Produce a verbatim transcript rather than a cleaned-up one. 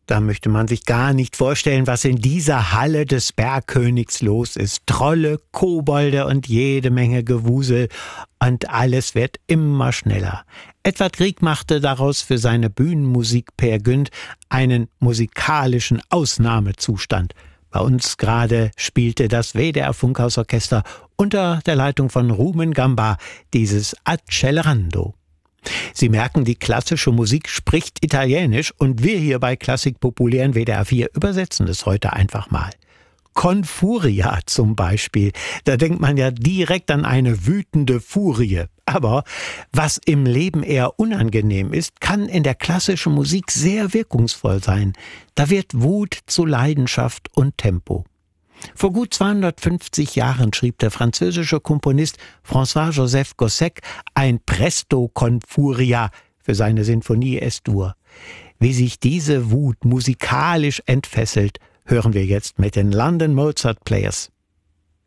Da möchte man sich gar nicht vorstellen, was in dieser Halle des Bergkönigs los ist. Trolle, Kobolde und jede Menge Gewusel. Und alles wird immer schneller. Edvard Grieg machte daraus für seine Bühnenmusik Peer Gynt einen musikalischen Ausnahmezustand. Bei uns gerade spielte das W D R Funkhausorchester unter der Leitung von Rumen Gamba dieses Accelerando. Sie merken, die klassische Musik spricht Italienisch und wir hier bei Klassik Populär in W D R vier übersetzen es heute einfach mal. Confuria zum Beispiel, da denkt man ja direkt an eine wütende Furie. Aber was im Leben eher unangenehm ist, kann in der klassischen Musik sehr wirkungsvoll sein. Da wird Wut zu Leidenschaft und Tempo. Vor gut zweihundertfünfzig Jahren schrieb der französische Komponist François-Joseph Gossec ein Presto con Furia für seine Sinfonie Es-Dur. Wie sich diese Wut musikalisch entfesselt, hören wir jetzt mit den London Mozart Players.